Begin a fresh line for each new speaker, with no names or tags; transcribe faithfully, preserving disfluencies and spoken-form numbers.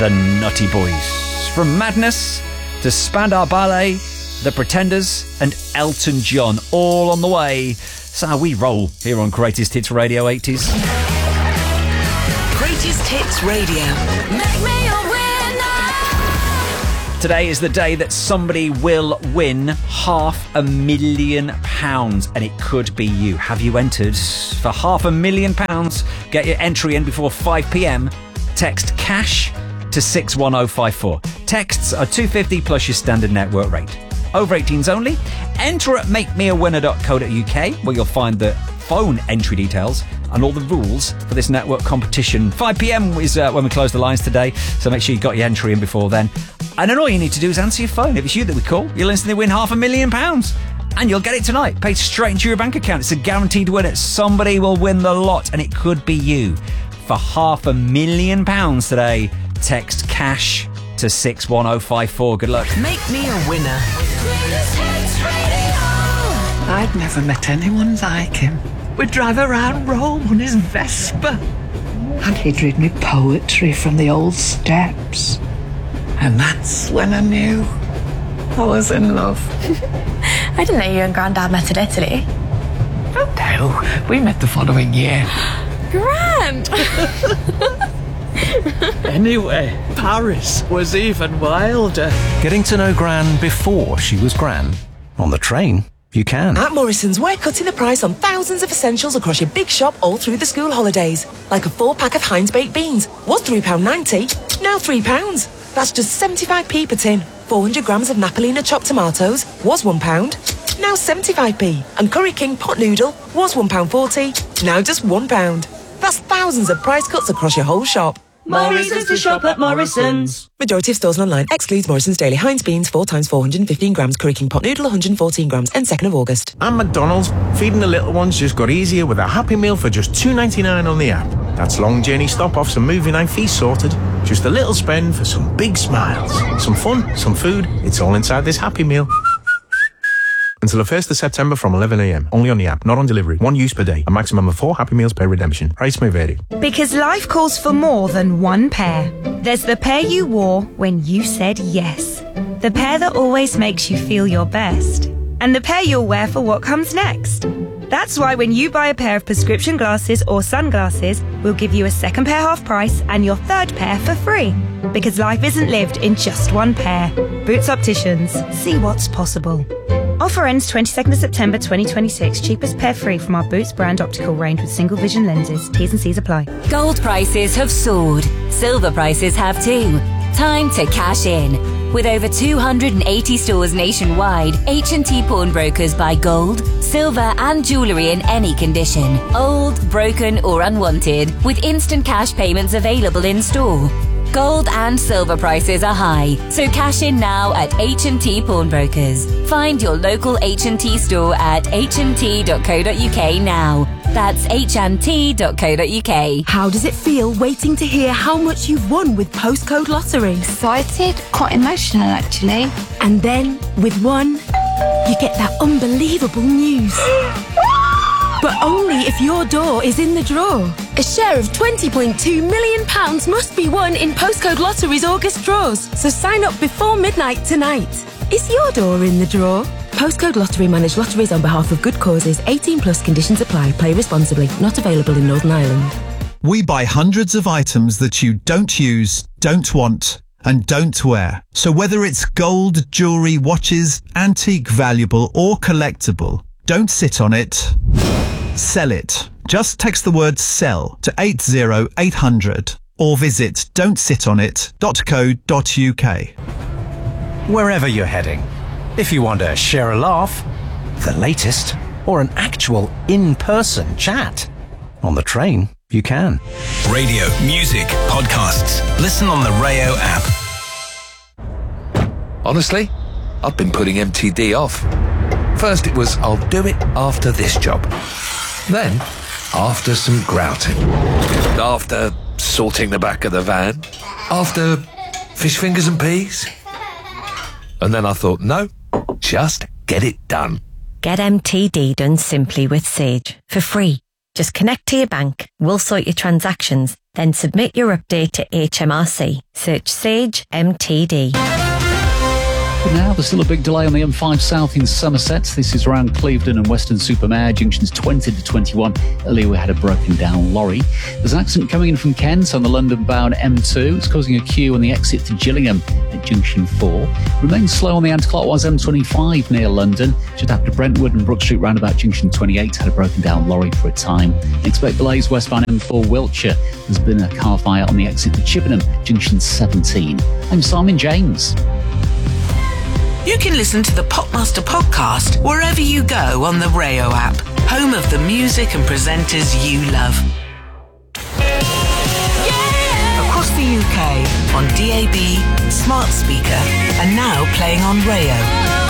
the Nutty Boys. From Madness to Spandau Ballet, The Pretenders and Elton John, all on the way. That's how we roll here on Greatest Hits Radio eighties.
Greatest Hits Radio. Make me a winner.
Today is the day that somebody will win half a million pounds, and it could be you. Have you entered for half a million pounds? Get your entry in before five p.m. Text CASH to six one oh five four. Texts are two pounds fifty plus your standard network rate. Over eighteens only. Enter at make me a winner dot co dot uk, where you'll find the phone entry details and all the rules for this network competition. five p.m. is uh, when we close the lines today, so make sure you got your entry in before then. And then all you need to do is answer your phone. If it's you that we call, you'll instantly win half a million pounds. And you'll get it tonight, paid straight into your bank account. It's a guaranteed winner. Somebody will win the lot, and it could be you. For half a million pounds today, text CASH to six one oh five four. Good luck.
Make me a winner.
I'd never met anyone like him. We'd drive around Rome on his Vespa, and he'd read me poetry from the old steps. And that's when I knew I was in love.
I didn't know you and Grandad met in Italy.
Oh no, we met the following year.
Grand!
Anyway, Paris was even wilder.
Getting to know Gran before she was Gran. On the train, you can.
At Morrison's, we're cutting the price on thousands of essentials across your big shop all through the school holidays. Like a four pack of Heinz baked beans. Was three pounds ninety, now three pounds. That's just seventy-five p per tin. four hundred grams of Napolina chopped tomatoes was one pound, now seventy-five p. And Curry King pot noodle was one pound forty, now just one pound. That's thousands of price cuts across your whole shop.
More reasons to shop at Morrison's.
Majority of stores and online excludes Morrison's Daily Heinz beans, four times four hundred fifteen grams, Curry King pot noodle, one hundred fourteen grams, and second of August.
And McDonald's, feeding the little ones just got easier with a Happy Meal for just two ninety-nine on the app. That's long journey stop-offs and movie night feast sorted. Just a little spend for some big smiles. Some fun, some food, it's all inside this Happy Meal. Until the first of September from eleven a.m. Only on the app, not on delivery. One use per day. A maximum of four Happy Meals per redemption. Price may vary.
Because life calls for more than one pair. There's the pair you wore when you said yes. The pair that always makes you feel your best. And the pair you'll wear for what comes next. That's why when you buy a pair of prescription glasses or sunglasses, we'll give you a second pair half price and your third pair for free. Because life isn't lived in just one pair. Boots Opticians. See what's possible. Offer ends twenty-second of September twenty twenty-six. Cheapest pair free from our Boots brand optical range with single vision lenses. T's and C's apply.
Gold prices have soared. Silver prices have too. Time to cash in. With over two hundred eighty stores nationwide, H and T Pawnbrokers buy gold, silver and jewellery in any condition. Old, broken or unwanted, with instant cash payments available in store. Gold and silver prices are high, so cash in now at H and T Pawnbrokers. Find your local H and T store at h and t dot co dot uk now. That's h and t dot co dot uk.
How does it feel waiting to hear how much you've won with Postcode Lottery?
Excited, quite emotional actually.
And then, with one, you get that unbelievable news. But only if your door is in the draw. A share of twenty point two million pounds must be won in Postcode Lottery's August draws. So sign up before midnight tonight. Is your door in the draw? Postcode Lottery manage lotteries on behalf of good causes. eighteen plus conditions apply. Play responsibly. Not available in Northern Ireland.
We buy hundreds of items that you don't use, don't want, and don't wear. So whether it's gold, jewellery, watches, antique, valuable or collectible, don't sit on it. Sell it. Just text the word SELL to eight zero eight hundred or visit don't sit on it dot co dot uk.
Wherever you're heading, if you want to share a laugh, the latest, or an actual in-person chat, on the train, you can.
Radio, music, podcasts. Listen on the Rayo app.
Honestly, I've been putting M T D off. First it was, I'll do it after this job. Then, after some grouting. After sorting the back of the van. After fish fingers and peas. And then I thought, no, just get it done.
Get M T D done simply with Sage for free. Just connect to your bank, we'll sort your transactions, Then submit your update to H M R C. Search Sage M T D.
Now, there's still a big delay on the M five South in Somerset. This is around Clevedon and Weston-super-Mare, junctions twenty to twenty-one. Earlier we had a broken down lorry. There's an accident coming in from Kent on the London-bound M two. It's causing a queue on the exit to Gillingham at junction four. Remains slow on the anti-clockwise M twenty-five near London. Just after Brentwood and Brook Street roundabout junction twenty-eight had a broken down lorry for a time. Expect delays westbound M four Wiltshire. There's been a car fire on the exit to Chippenham, junction seventeen. I'm Simon James.
You can listen to the Popmaster podcast wherever you go on the Rayo app, home of the music and presenters you love. Yeah! Across the U K, on D A B, smart speaker, and now playing on Rayo.